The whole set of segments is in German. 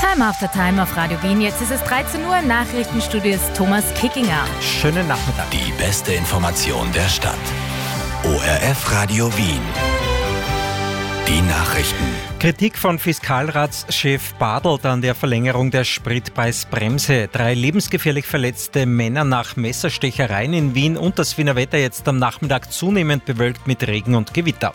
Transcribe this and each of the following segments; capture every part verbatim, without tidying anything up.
Time After Time auf Radio Wien. Jetzt ist es dreizehn Uhr, Nachrichtenstudio ist Thomas Kickinger. Schönen Nachmittag. Die beste Information der Stadt. O R F Radio Wien. Die Nachrichten. Kritik von Fiskalratschef Bartelt an der Verlängerung der Spritpreisbremse. Drei lebensgefährlich verletzte Männer nach Messerstechereien in Wien und das Wiener Wetter jetzt am Nachmittag zunehmend bewölkt mit Regen und Gewitter.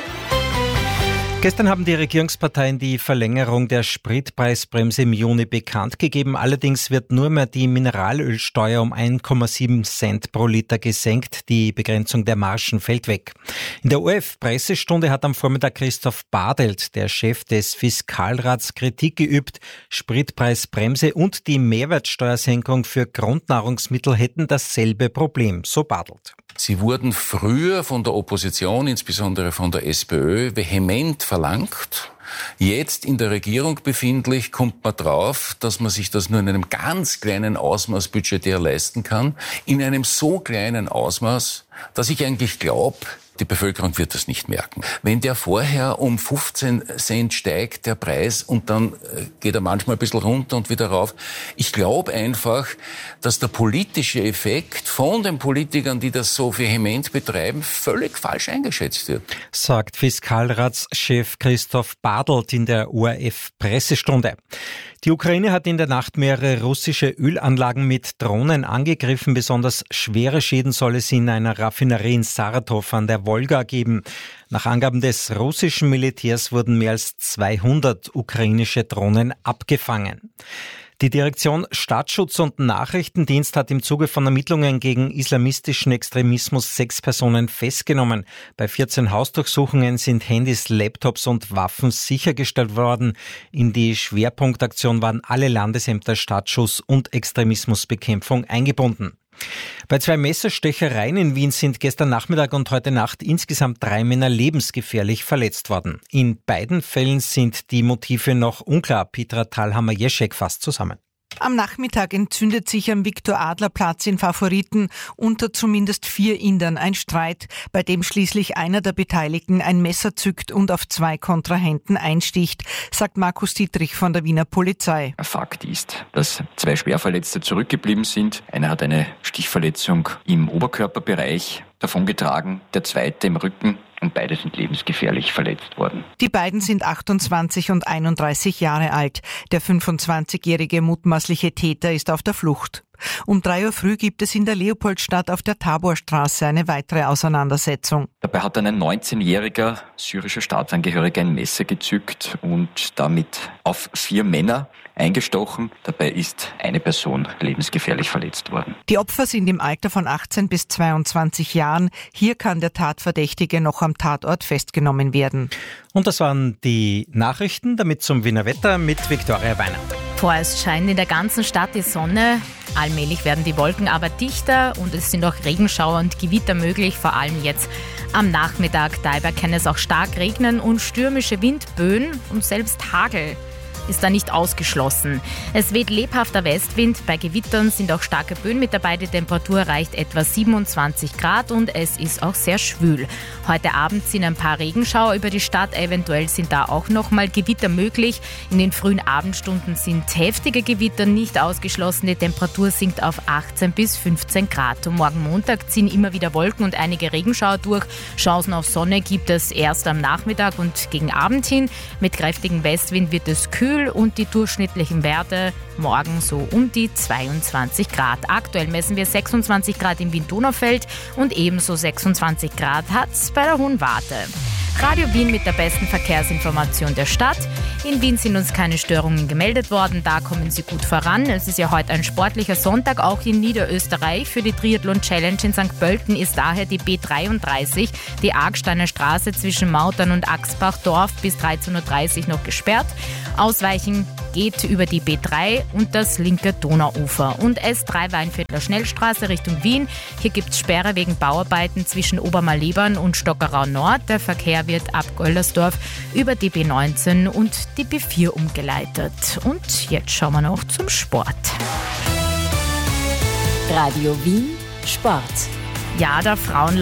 Gestern haben die Regierungsparteien die Verlängerung der Spritpreisbremse im Juni bekannt gegeben. Allerdings wird nur mehr die Mineralölsteuer um eins Komma sieben Cent pro Liter gesenkt. Die Begrenzung der Margen fällt weg. In der O R F-Pressestunde hat am Vormittag Christoph Bartelt, der Chef des Fiskalrats, Kritik geübt. Spritpreisbremse und die Mehrwertsteuersenkung für Grundnahrungsmittel hätten dasselbe Problem, so Bartelt. Sie wurden früher von der Opposition, insbesondere von der SPÖ, vehement verlangt. Jetzt in der Regierung befindlich kommt man drauf, dass man sich das nur in einem ganz kleinen Ausmaß budgetär leisten kann. In einem so kleinen Ausmaß, dass ich eigentlich glaube, die Bevölkerung wird das nicht merken. Wenn der vorher um fünfzehn Cent steigt, der Preis, und dann geht er manchmal ein bisschen runter und wieder rauf. Ich glaube einfach, dass der politische Effekt von den Politikern, die das so vehement betreiben, völlig falsch eingeschätzt wird. Sagt Fiskalratschef Christoph Bartelt in der O R F-Pressestunde. Die Ukraine hat in der Nacht mehrere russische Ölanlagen mit Drohnen angegriffen. Besonders schwere Schäden soll es in einer Raffinerie in Saratow an der Wolga geben. Nach Angaben des russischen Militärs wurden mehr als zweihundert ukrainische Drohnen abgefangen. Die Direktion Staatsschutz und Nachrichtendienst hat im Zuge von Ermittlungen gegen islamistischen Extremismus sechs Personen festgenommen. Bei vierzehn Hausdurchsuchungen sind Handys, Laptops und Waffen sichergestellt worden. In die Schwerpunktaktion waren alle Landesämter Staatsschutz und Extremismusbekämpfung eingebunden. Bei zwei Messerstechereien in Wien sind gestern Nachmittag und heute Nacht insgesamt drei Männer lebensgefährlich verletzt worden. In beiden Fällen sind die Motive noch unklar. Petra Thalhammer-Jeschek fasst zusammen. Am Nachmittag entzündet sich am Viktor-Adler-Platz in Favoriten unter zumindest vier Indern ein Streit, bei dem schließlich einer der Beteiligten ein Messer zückt und auf zwei Kontrahenten einsticht, sagt Markus Dietrich von der Wiener Polizei. Fakt ist, dass zwei Schwerverletzte zurückgeblieben sind. Einer hat eine Stichverletzung im Oberkörperbereich davongetragen, der zweite im Rücken. Und beide sind lebensgefährlich verletzt worden. Die beiden sind achtundzwanzig und einunddreißig Jahre alt. Der fünfundzwanzigjährige mutmaßliche Täter ist auf der Flucht. Um drei Uhr früh gibt es in der Leopoldstadt auf der Taborstraße eine weitere Auseinandersetzung. Dabei hat ein neunzehnjähriger syrischer Staatsangehöriger ein Messer gezückt und damit auf vier Männer eingestochen. Dabei ist eine Person lebensgefährlich verletzt worden. Die Opfer sind im Alter von achtzehn bis zweiundzwanzig Jahren. Hier kann der Tatverdächtige noch am Tatort festgenommen werden. Und das waren die Nachrichten, damit zum Wiener Wetter mit Viktoria Weiner. Vorerst scheint in der ganzen Stadt die Sonne. Allmählich werden die Wolken aber dichter und es sind auch Regenschauer und Gewitter möglich, vor allem jetzt am Nachmittag. Dabei kann es auch stark regnen und stürmische Windböen und selbst Hagel ist da nicht ausgeschlossen. Es weht lebhafter Westwind, bei Gewittern sind auch starke Böen mit dabei. Die Temperatur erreicht etwa siebenundzwanzig Grad und es ist auch sehr schwül. Heute Abend sind ein paar Regenschauer über die Stadt, eventuell sind da auch nochmal Gewitter möglich. In den frühen Abendstunden sind heftige Gewitter nicht ausgeschlossen. Die Temperatur sinkt auf achtzehn bis fünfzehn Grad. Und morgen Montag ziehen immer wieder Wolken und einige Regenschauer durch. Chancen auf Sonne gibt es erst am Nachmittag und gegen Abend hin. Mit kräftigem Westwind wird es kühl und die durchschnittlichen Werte morgen so um die zweiundzwanzig Grad. Aktuell messen wir sechsundzwanzig Grad im Wien-Donaufeld und ebenso sechsundzwanzig Grad hat es bei der Hohen Warte. Radio Wien mit der besten Verkehrsinformation der Stadt. In Wien sind uns keine Störungen gemeldet worden, da kommen Sie gut voran. Es ist ja heute ein sportlicher Sonntag, auch in Niederösterreich. Für die Triathlon-Challenge in Sankt Pölten ist daher die B dreiunddreißig, die Argsteiner Straße zwischen Mautern und Axbachdorf bis dreizehn Uhr dreißig noch gesperrt. Ausweichen geht über die B drei und das linke Donauufer. Und S drei Weinviertler Schnellstraße Richtung Wien. Hier gibt es Sperre wegen Bauarbeiten zwischen Obermalebern und Stockerau Nord. Der Verkehr wird ab Goldersdorf über die B neunzehn und die B vier umgeleitet. Und jetzt schauen wir noch zum Sport. Radio Wien Sport. Ja, der Frauen